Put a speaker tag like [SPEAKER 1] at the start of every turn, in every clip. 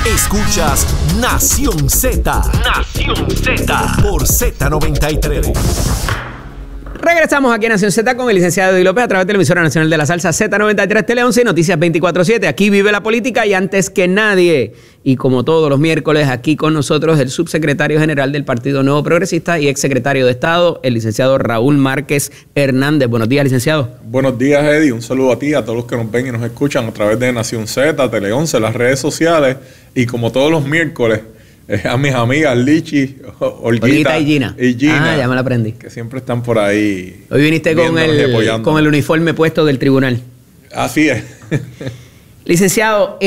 [SPEAKER 1] Escuchas Nación Z. Nación Z. Por Z93.
[SPEAKER 2] Regresamos aquí a Nación Z con el licenciado Eddie López a través de la emisora nacional de la salsa Z93 Tele 11 y Noticias 24/7. Aquí vive la política y antes que nadie. Y como todos los miércoles, aquí con nosotros el subsecretario general del Partido Nuevo Progresista y exsecretario de Estado, el licenciado Raúl Márquez Hernández. Buenos días, licenciado.
[SPEAKER 3] Buenos días, Eddie. Un saludo a ti, a todos los que nos ven y nos escuchan a través de Nación Z, Tele 11, las redes sociales. Y como todos los miércoles, a mis amigas Lichi, Olguita
[SPEAKER 2] y Gina. Ya me la aprendí.
[SPEAKER 3] Que siempre están por ahí.
[SPEAKER 2] Hoy viniste con el uniforme puesto del tribunal.
[SPEAKER 3] Así es.
[SPEAKER 2] Licenciado,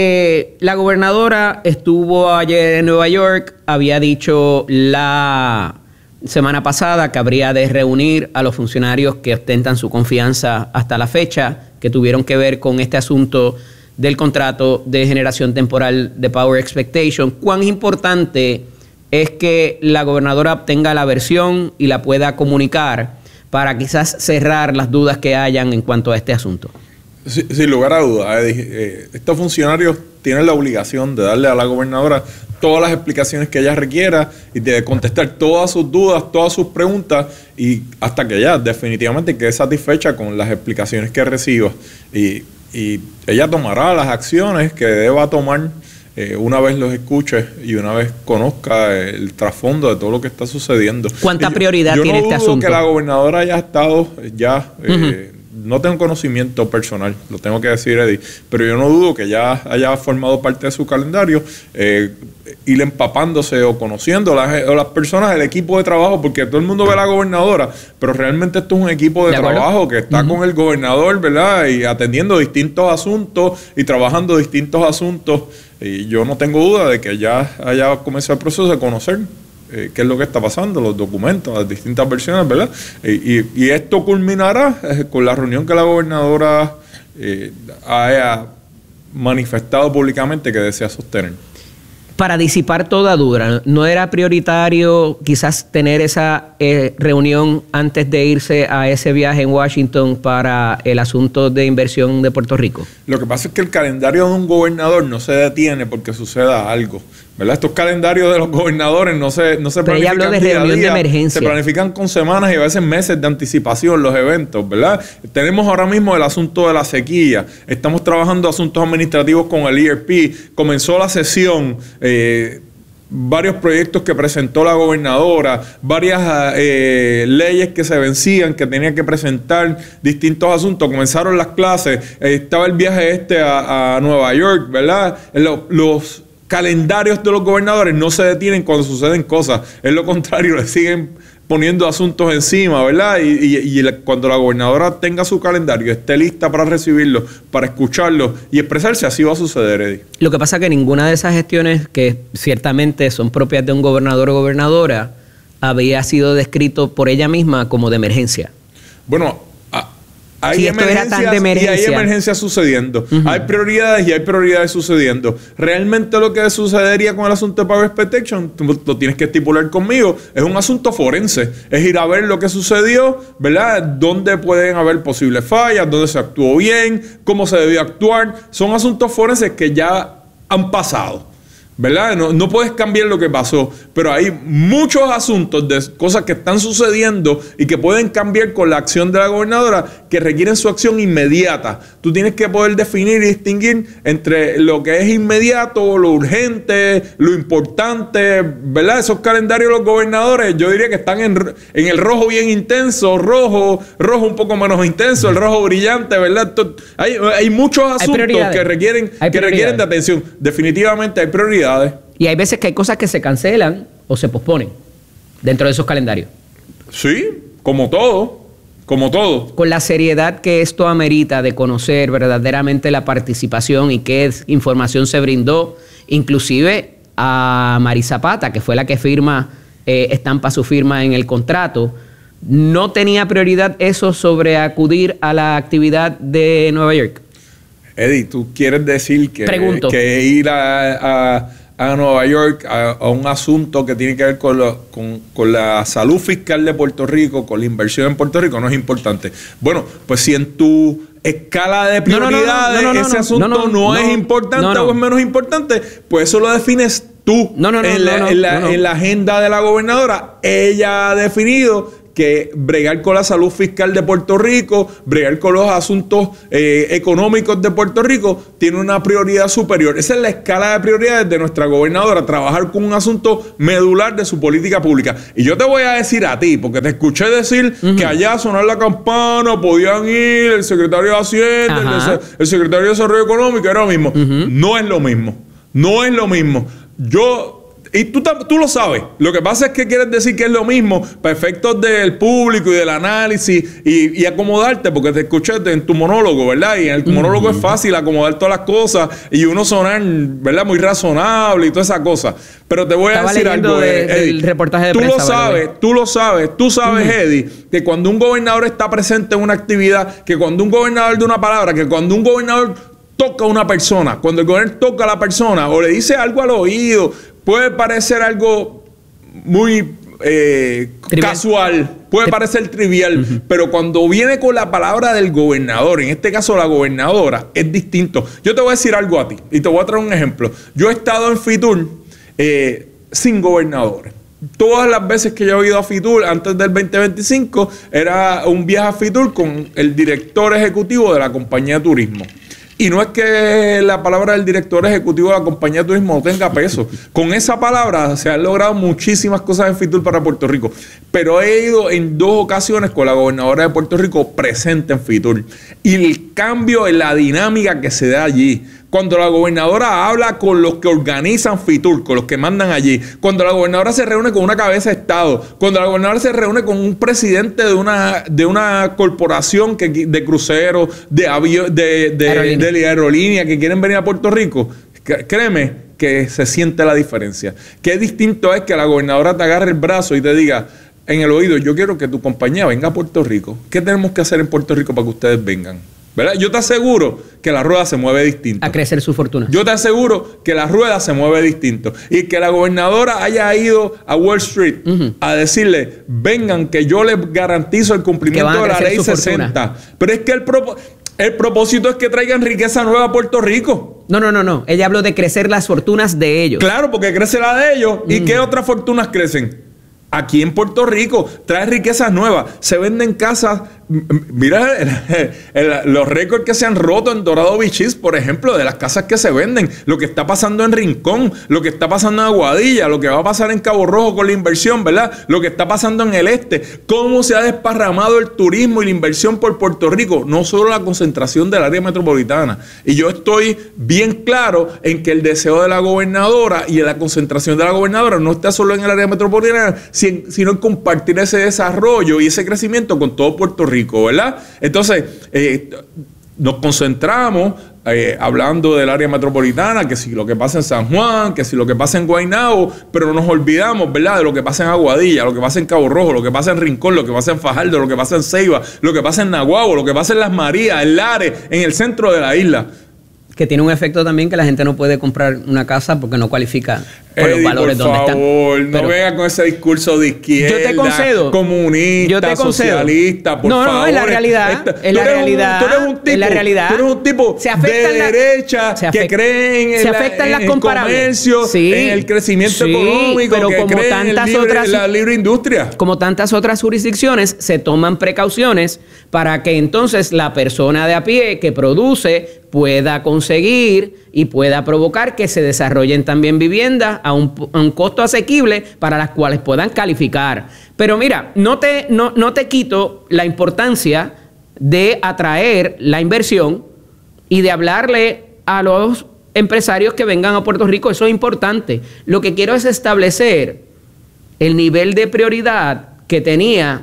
[SPEAKER 2] la gobernadora estuvo ayer en Nueva York, había dicho la semana pasada que habría de reunir a los funcionarios que ostentan su confianza hasta la fecha, que tuvieron que ver con este asunto del contrato de generación temporal de Power Expectation. ¿Cuán importante es que la gobernadora obtenga la versión y la pueda comunicar para quizás cerrar las dudas que hayan en cuanto a este asunto?
[SPEAKER 3] Sin lugar a dudas, estos funcionarios tienen la obligación de darle a la gobernadora todas las explicaciones que ella requiera y de contestar todas sus dudas, todas sus preguntas, y hasta que ella definitivamente quede satisfecha con las explicaciones que reciba. Y ella tomará las acciones que deba tomar una vez los escuche y una vez conozca el trasfondo de todo lo que está sucediendo.
[SPEAKER 2] ¿Cuánta prioridad tiene este asunto?
[SPEAKER 3] Yo no dudo que la gobernadora haya estado ya... No tengo conocimiento personal, lo tengo que decir, Eddie, pero yo no dudo que ya haya formado parte de su calendario, ir empapándose o conociendo las personas, el equipo de trabajo, porque todo el mundo ve a la gobernadora, pero realmente esto es un equipo de trabajo que está con el gobernador, ¿verdad? Y atendiendo distintos asuntos y trabajando distintos asuntos. Y yo no tengo duda de que ya haya comenzado el proceso de conocer qué es lo que está pasando, los documentos, las distintas versiones, ¿verdad? Y esto culminará con la reunión que la gobernadora haya manifestado públicamente que desea sostener.
[SPEAKER 2] Para disipar toda duda, ¿no era prioritario quizás tener esa reunión antes de irse a ese viaje en Washington para el asunto de inversión de Puerto Rico?
[SPEAKER 3] Lo que pasa es que el calendario de un gobernador no se detiene porque suceda algo, ¿verdad? Estos calendarios de los gobernadores no se planifican.
[SPEAKER 2] Ella habló de reunión de emergencia.
[SPEAKER 3] Se planifican con semanas y a veces meses de anticipación los eventos, ¿verdad? Tenemos ahora mismo el asunto de la sequía. Estamos trabajando asuntos administrativos con el ERP. Comenzó la sesión, varios proyectos que presentó la gobernadora, varias leyes que se vencían, que tenía que presentar, distintos asuntos. Comenzaron las clases, estaba el viaje a Nueva York, ¿verdad? Los calendarios de los gobernadores no se detienen cuando suceden cosas. Es lo contrario, le siguen poniendo asuntos encima, ¿verdad? Y cuando la gobernadora tenga su calendario, esté lista para recibirlo, para escucharlo y expresarse, así va a suceder, Eddie.
[SPEAKER 2] Lo que pasa es que ninguna de esas gestiones, que ciertamente son propias de un gobernador o gobernadora, había sido descrito por ella misma como de emergencia.
[SPEAKER 3] Bueno, hay emergencias sucediendo. Hay prioridades y hay prioridades sucediendo. Realmente lo que sucedería con el asunto de Power Expectation, tú lo tienes que estipular conmigo, es un asunto forense. Es ir a ver lo que sucedió, ¿verdad? Dónde pueden haber posibles fallas, dónde se actuó bien, cómo se debió actuar. Son asuntos forenses que ya han pasado, ¿verdad? No puedes cambiar lo que pasó, pero hay muchos asuntos de cosas que están sucediendo y que pueden cambiar con la acción de la gobernadora que requieren su acción inmediata. Tú tienes que poder definir y distinguir entre lo que es inmediato, lo urgente, lo importante, ¿verdad? Esos calendarios de los gobernadores, yo diría que están en el rojo bien intenso, rojo un poco menos intenso, el rojo brillante, ¿verdad? Hay muchos asuntos que requieren de atención. Definitivamente hay prioridades.
[SPEAKER 2] Y hay veces que hay cosas que se cancelan o se posponen dentro de esos calendarios.
[SPEAKER 3] Sí, como todo.
[SPEAKER 2] Con la seriedad que esto amerita de conocer verdaderamente la participación y qué información se brindó, inclusive a Mari Zapata, que fue la que estampa su firma en el contrato. ¿No tenía prioridad eso sobre acudir a la actividad de Nueva York?
[SPEAKER 3] Eddie, ¿tú quieres decir que ir a Nueva York a un asunto que tiene que ver con la salud fiscal de Puerto Rico, con la inversión en Puerto Rico, no es importante? Bueno, pues si en tu escala de prioridades, ese asunto no es importante o es menos importante, pues eso lo defines tú en la agenda de la gobernadora. Ella ha definido que bregar con la salud fiscal de Puerto Rico, bregar con los asuntos económicos de Puerto Rico, tiene una prioridad superior. Esa es la escala de prioridades de nuestra gobernadora, trabajar con un asunto medular de su política pública. Y yo te voy a decir a ti, porque te escuché decir que allá sonar la campana, podían ir el secretario de Hacienda, el secretario de Desarrollo Económico, era lo mismo. No es lo mismo. No es lo mismo. Y tú lo sabes. Lo que pasa es que quieres decir que es lo mismo para efectos del público y del análisis y acomodarte, porque te escuché en tu monólogo, ¿verdad? Y en el monólogo es fácil acomodar todas las cosas y uno sonar, ¿verdad? Muy razonable y toda esa cosa. Pero te voy a decir algo, Eddie.
[SPEAKER 2] El reportaje de prensa,
[SPEAKER 3] tú sabes, Eddie, que cuando un gobernador está presente en una actividad, que cuando un gobernador de una palabra, que cuando un gobernador toca a una persona, cuando el gobernador toca a la persona o le dice algo al oído, puede parecer algo muy casual, puede parecer trivial, pero cuando viene con la palabra del gobernador, en este caso la gobernadora, es distinto. Yo te voy a decir algo a ti y te voy a traer un ejemplo. Yo he estado en Fitur sin gobernadores. Todas las veces que yo he ido a Fitur antes del 2025 era un viaje a Fitur con el director ejecutivo de la compañía de turismo. Y no es que la palabra del director ejecutivo de la compañía de turismo no tenga peso. Con esa palabra se han logrado muchísimas cosas en Fitur para Puerto Rico. Pero he ido en 2 ocasiones con la gobernadora de Puerto Rico presente en Fitur. Y el cambio en la dinámica que se da allí, cuando la gobernadora habla con los que organizan Fitur, con los que mandan allí, cuando la gobernadora se reúne con una cabeza de Estado, cuando la gobernadora se reúne con un presidente de una corporación de cruceros, de aerolínea que quieren venir a Puerto Rico, créeme que se siente la diferencia. Qué distinto es que la gobernadora te agarre el brazo y te diga en el oído, yo quiero que tu compañía venga a Puerto Rico. ¿Qué tenemos que hacer en Puerto Rico para que ustedes vengan? ¿Verdad? Yo te aseguro que la rueda se mueve distinto.
[SPEAKER 2] A crecer su fortuna.
[SPEAKER 3] Yo te aseguro que la rueda se mueve distinto. Y que la gobernadora haya ido a Wall Street a decirle, vengan que yo les garantizo el cumplimiento de la ley 60. Pero es que el propósito es que traigan riqueza nueva a Puerto Rico.
[SPEAKER 2] No. Ella habló de crecer las fortunas de ellos.
[SPEAKER 3] Claro, porque crece la de ellos. ¿Y qué otras fortunas crecen? Aquí en Puerto Rico trae riquezas nuevas. Se venden casas. Mira los récords que se han roto en Dorado Beach, por ejemplo, de las casas que se venden. Lo que está pasando en Rincón, lo que está pasando en Aguadilla, lo que va a pasar en Cabo Rojo con la inversión, ¿verdad? Lo que está pasando en el este. Cómo se ha desparramado el turismo y la inversión por Puerto Rico. No solo la concentración del área metropolitana. Y yo estoy bien claro en que el deseo de la gobernadora y la concentración de la gobernadora no está solo en el área metropolitana, sino en compartir ese desarrollo y ese crecimiento con todo Puerto Rico, ¿verdad? Entonces, nos concentramos hablando del área metropolitana, que si lo que pasa en San Juan, que si lo que pasa en Guaynabo, pero nos olvidamos, ¿verdad?, de lo que pasa en Aguadilla, lo que pasa en Cabo Rojo, lo que pasa en Rincón, lo que pasa en Fajardo, lo que pasa en Ceiba, lo que pasa en Naguabo, lo que pasa en Las Marías, en Lares, en el centro de la isla.
[SPEAKER 2] Que tiene un efecto también que la gente no puede comprar una casa porque no cualifica por los valores donde están.
[SPEAKER 3] Por favor, no venga con ese discurso de izquierda,
[SPEAKER 2] yo te concedo,
[SPEAKER 3] comunista, socialista, por favor. No,
[SPEAKER 2] es la realidad. Es la realidad.
[SPEAKER 3] Tú eres un tipo de derecha que cree en el comercio, en el crecimiento económico,
[SPEAKER 2] pero que cree en
[SPEAKER 3] la libre industria.
[SPEAKER 2] Como tantas otras jurisdicciones, se toman precauciones para que entonces la persona de a pie que produce pueda conseguir y pueda provocar que se desarrollen también viviendas a un costo asequible para las cuales puedan calificar. Pero mira, no te quito la importancia de atraer la inversión y de hablarle a los empresarios que vengan a Puerto Rico. Eso es importante. Lo que quiero es establecer el nivel de prioridad que tenía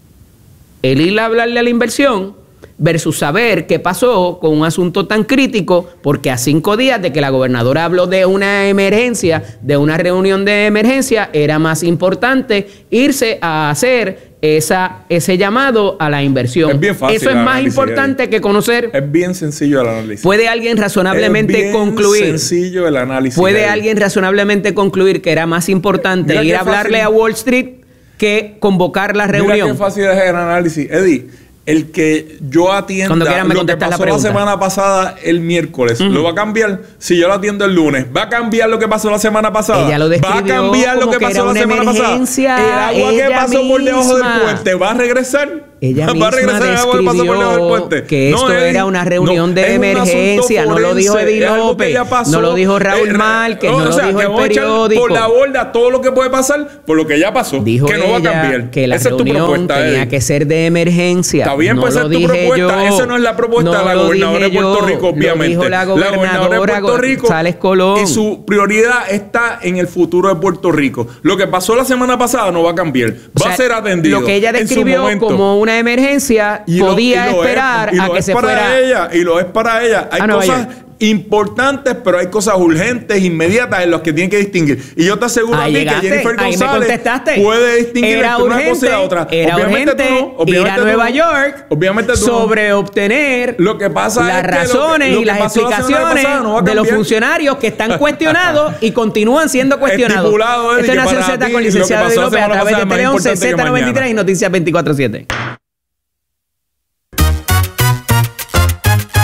[SPEAKER 2] el ir a hablarle a la inversión versus saber qué pasó con un asunto tan crítico, porque a 5 días de que la gobernadora habló de una emergencia, de una reunión de emergencia, era más importante irse a hacer ese llamado a la inversión.
[SPEAKER 3] Es bien fácil.
[SPEAKER 2] Eso es más importante que conocer.
[SPEAKER 3] Es bien sencillo el análisis.
[SPEAKER 2] ¿Puede alguien razonablemente concluir?
[SPEAKER 3] Es bien sencillo el análisis.
[SPEAKER 2] ¿Puede alguien razonablemente concluir que era más importante ir a hablarle a Wall Street que convocar la reunión?
[SPEAKER 3] Mira qué fácil es el análisis. Eddie, el que yo atienda lo que pasó la semana pasada el miércoles, ¿lo va a cambiar? Si yo lo atiendo el lunes, ¿va a cambiar lo que pasó la semana pasada?
[SPEAKER 2] Ella lo describió.
[SPEAKER 3] ¿Va a cambiar lo que pasó la semana pasada? El agua que pasó por debajo del puente, ¿va a regresar?
[SPEAKER 2] Ella misma describió que esto era una reunión de emergencia. No lo dijo Eddie López, no lo dijo Raúl Márquez, no lo dijo el periódico.
[SPEAKER 3] Por la borda todo lo que puede pasar por lo que ya pasó.
[SPEAKER 2] Dijo
[SPEAKER 3] que no va a cambiar.
[SPEAKER 2] Que la reunión tenía que ser de emergencia.
[SPEAKER 3] Está bien, pues esa es tu propuesta. Esa no es la propuesta de la gobernadora de Puerto Rico, obviamente.
[SPEAKER 2] Dijo la gobernadora de Puerto Rico Colón.
[SPEAKER 3] Y su prioridad está en el futuro de Puerto Rico. Lo que pasó la semana pasada no va a cambiar. Va a ser atendido.
[SPEAKER 2] Lo que ella describió como una emergencia podía esperar a que se fuera.
[SPEAKER 3] Y lo es para ella. Hay cosas importantes, pero hay cosas urgentes, inmediatas, en las que tienen que distinguir. Y yo te aseguro a ti que Jennifer González puede distinguir entre una cosa y la otra.
[SPEAKER 2] Era urgente ir a Nueva York sobre obtener
[SPEAKER 3] lo que pasa
[SPEAKER 2] las razones y las explicaciones de los funcionarios que están cuestionados y continúan siendo cuestionados. Esta es Nación Z con licenciado Eddie López a través de Tele 11, Z93 y Noticias 24/7.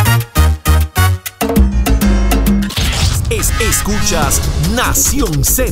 [SPEAKER 1] Escuchas Nación Z.